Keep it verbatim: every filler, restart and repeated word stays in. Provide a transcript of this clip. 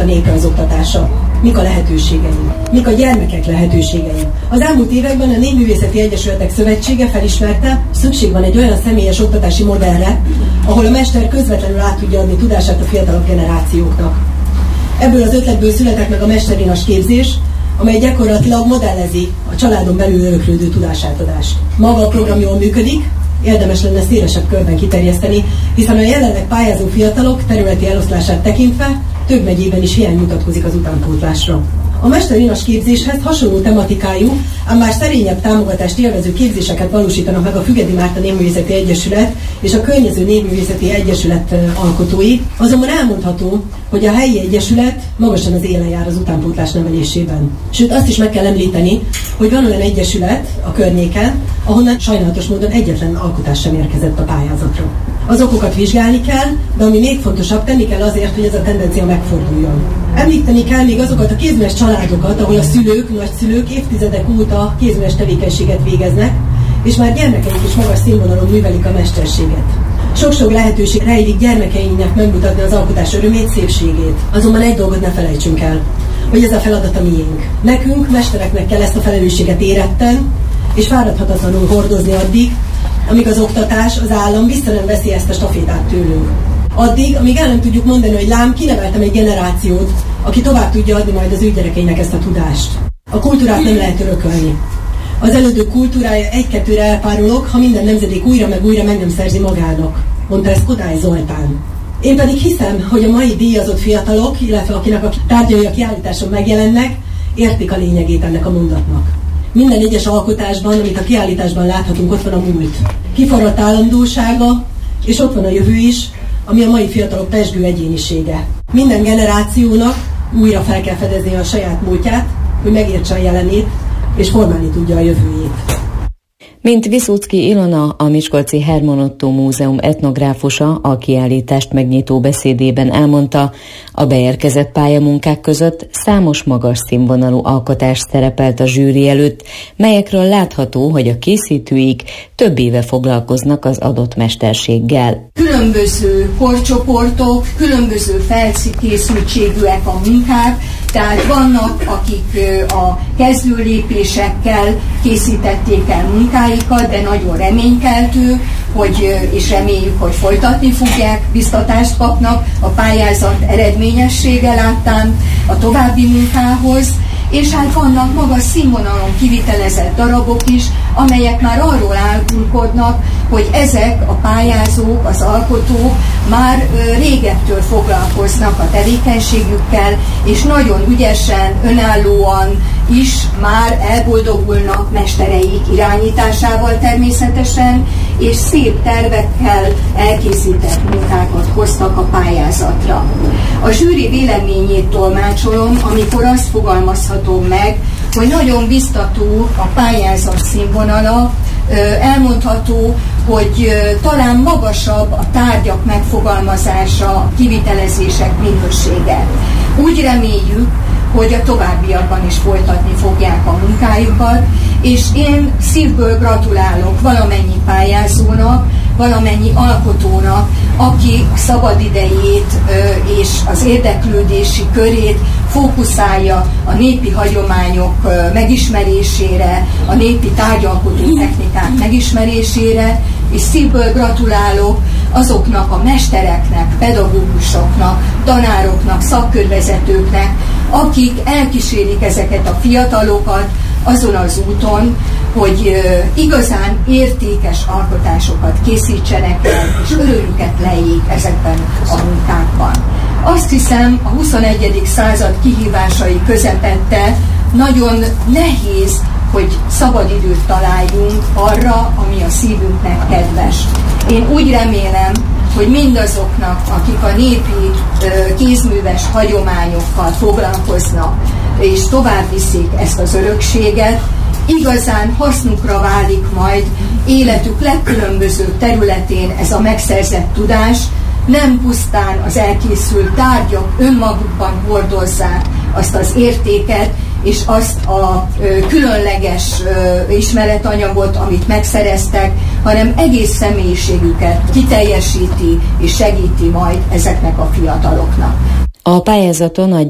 a néprajzoktatása. Mik a lehetőségeink? Mik a gyermekek lehetőségeink? Az elmúlt években a Népművészeti Egyesületek Szövetsége felismerte, szükség van egy olyan személyes oktatási modellre, ahol a mester közvetlenül át tudja adni tudását a fiatalabb generációknak. Ebből az ötletből született meg a mesterinas képzés, amely gyakorlatilag modellezi a családon belül öröklődő tudásátadást. Maga a program jól működik, érdemes lenne szélesebb körben kiterjeszteni, hiszen a jelenleg pályázó fiatalok területi eloszlását tekintve több megyében is hiány mutatkozik az utánpótlásra. A mesterinas képzéshez hasonló tematikájú, ám már szerényebb támogatást élvező képzéseket valósítanak meg a Fügedi Márta Népművészeti Egyesület és a környező Népművészeti Egyesület alkotói, azonban elmondható, hogy a helyi egyesület magasan az élen jár az utánpótlás nevelésében. Sőt, azt is meg kell említeni, hogy van olyan egyesület a környéken, ahonnan sajnálatos módon egyetlen alkotás sem érkezett a pályázatra. Az okokat vizsgálni kell, de ami még fontosabb, tenni kell azért, hogy ez a tendencia megforduljon. Említeni kell még azokat a kézműves családokat, ahol a szülők, nagyszülők évtizedek óta kézműves tevékenységet végeznek, és már gyermekeik is magas színvonalon művelik a mesterséget. Sok-sok lehetőség rejlik gyermekeinknek megmutatni az alkotás örömét, szépségét. Azonban egy dolgot ne felejtsünk el, hogy ez a feladat a miénk. Nekünk, mestereknek kell ezt a felelősséget éretten és fáradhatatlanul hordozni addig, amíg az oktatás, az állam vissza nem veszi ezt a stafétát tőlünk. Addig, amíg el nem tudjuk mondani, hogy lám, kineveltem egy generációt, aki tovább tudja adni majd az ő gyerekeinek ezt a tudást. A kultúrát nem lehet örökölni. Az elődök kultúrája egy-kettőre elpárolog, ha minden nemzedék újra meg újra meg nem szerzi magának, mondta ezt Kodály Zoltán. Én pedig hiszem, hogy a mai díjazott fiatalok, illetve akinek a tárgyai a kiállításon megjelennek, értik a lényegét ennek a mondatnak. Minden egyes alkotásban, amit a kiállításban láthatunk, ott van a múlt. Kiforrott állandósága, és ott van a jövő is, ami a mai fiatalok pezsgő egyénisége. Minden generációnak újra fel kell fedezni a saját múltját, hogy megértse a jelenét, és formálni tudja a jövőjét. Mint Viszucki Ilona, a Miskolci Herman Ottó Múzeum etnográfusa a kiállítást megnyitó beszédében elmondta, a beérkezett pályamunkák között számos magas színvonalú alkotás szerepelt a zsűri előtt, melyekről látható, hogy a készítőik több éve foglalkoznak az adott mesterséggel. Különböző korcsoportok, különböző felkészültségűek a munkák, tehát vannak, akik a kezdőlépésekkel készítették el munkáikat, de nagyon reménykeltő, hogy, és reméljük, hogy folytatni fogják, biztatást kapnak a pályázat eredményessége láttán a további munkához, és hát vannak magas színvonalon kivitelezett darabok is, amelyek már arról álkulkodnak, hogy ezek a pályázók, az alkotók már régettől foglalkoznak a tevékenységükkel, és nagyon ügyesen, önállóan is már elboldogulnak mestereik irányításával természetesen, és szép tervekkel elkészített munkákat hoztak a pályázatra. A zsűri véleményét tolmácsolom, amikor azt fogalmazhatom meg, hogy nagyon biztató a pályázat színvonala, elmondható, hogy talán magasabb a tárgyak megfogalmazása, a kivitelezések minősége. Úgy reméljük, hogy a továbbiakban is folytatni fogják a munkájukat, és én szívből gratulálok valamennyi pályázónak, valamennyi alkotónak, aki a szabadidejét és az érdeklődési körét fókuszálja a népi hagyományok megismerésére, a népi tárgyalkotó technikák megismerésére, és szívből gratulálok azoknak a mestereknek, pedagógusoknak, tanároknak, szakkörvezetőknek, akik elkísérik ezeket a fiatalokat azon az úton, hogy igazán értékes alkotásokat készítsenek el, és örömüket lejjék ezekben a munkákban. Azt hiszem, a huszonegyedik század kihívásai közepette nagyon nehéz, hogy szabadidőt találjunk arra, ami a szívünknek kedves. Én úgy remélem, hogy mindazoknak, akik a népi kézműves hagyományokkal foglalkoznak, és tovább viszik ezt az örökséget, igazán hasznukra válik majd életük legkülönbözőbb területén ez a megszerzett tudás, nem pusztán az elkészült tárgyak önmagukban hordozzák azt az értéket, és azt a ö, különleges ö, ismeretanyagot, amit megszereztek, hanem egész személyiségüket kiteljesíti és segíti majd ezeknek a fiataloknak. A pályázaton a